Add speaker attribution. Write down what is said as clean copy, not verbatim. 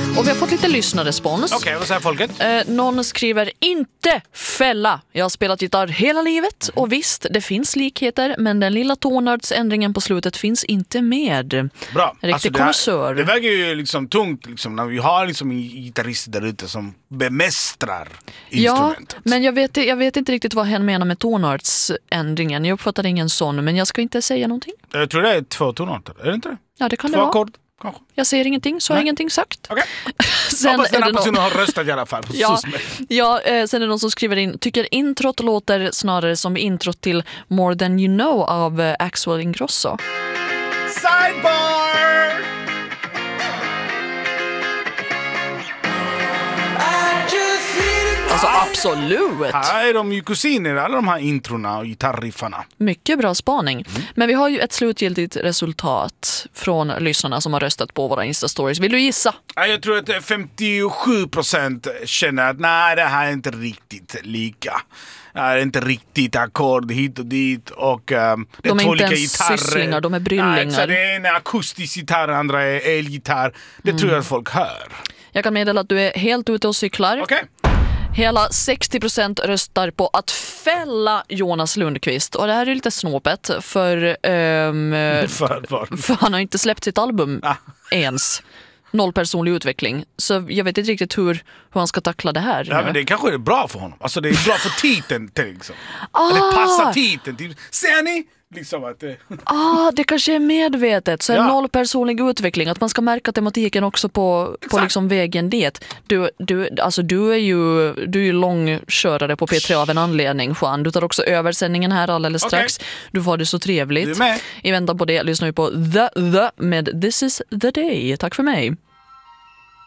Speaker 1: Och vi har fått lite lyssnarrespons.
Speaker 2: Okej, vad säger folket?
Speaker 1: Någon skriver inte fälla. Jag har spelat gitarr hela livet och visst, det finns likheter, men den lilla tonartsändringen på slutet finns inte med.
Speaker 2: Bra.
Speaker 1: Riktig konnässör.
Speaker 2: Det väger ju liksom tungt liksom, när vi har liksom en gitarrist där ute som bemästrar instrumentet.
Speaker 1: Ja, men jag vet inte riktigt vad hen menar med tonartsändringen. Jag uppfattar ingen sån, men jag ska inte säga någonting.
Speaker 2: Jag tror det är 2 tonarter, är det inte det?
Speaker 1: Ja, det kan
Speaker 2: 2
Speaker 1: det vara.
Speaker 2: ackord, kanske.
Speaker 1: Jag säger ingenting, så har jag ingenting sagt.
Speaker 2: Okej.
Speaker 1: Sen
Speaker 2: Hoppas den
Speaker 1: är
Speaker 2: här
Speaker 1: det
Speaker 2: personen har röstat i alla fall på Susme.
Speaker 1: sen är det någon som skriver in, tycker introt låter snarare som introt till More Than You Know av Axel Ingrosso.
Speaker 2: Sidebar!
Speaker 1: Alltså absolut.
Speaker 2: Här är de ju kusiner, alla de här introna och gitarriffarna.
Speaker 1: Mycket bra spaning. Men vi har ju ett slutgiltigt resultat från lyssnarna som har röstat på våra Insta-stories. Vill du gissa?
Speaker 2: Ja, jag tror att 57% känner att nej, det här är inte riktigt lika. Det är inte riktigt ackord hit och dit. Och, det är
Speaker 1: de är
Speaker 2: två
Speaker 1: inte
Speaker 2: olika
Speaker 1: ens
Speaker 2: gitarrer.
Speaker 1: sysslingar, de är bryllingar.
Speaker 2: Nej, så det är en akustisk gitarr, andra är elgitarr. Det tror jag att folk hör.
Speaker 1: Jag kan meddela att du är helt ute och cyklar.
Speaker 2: Okej.
Speaker 1: Hela 60% röstar på att fälla Jonas Lundqvist. Och det här är lite snåpet för han har inte släppt sitt album ens. 0 personlig utveckling. Så jag vet inte riktigt hur han ska tackla det här.
Speaker 2: Ja, men det kanske är bra för honom. Alltså det är bra för titeln liksom. Det passar titeln. Ser ni? Liksom att
Speaker 1: det kanske är medvetet. Så 0 personlig utveckling. Att man ska märka tematiken också på liksom vägen dit. Du är ju långkörare på P3 av en anledning, Juan. Du tar också översändningen här alldeles strax. Du får det så trevligt.
Speaker 2: Du är med.
Speaker 1: I väntan på det lyssnar vi på The med This is the Day. Tack för mig.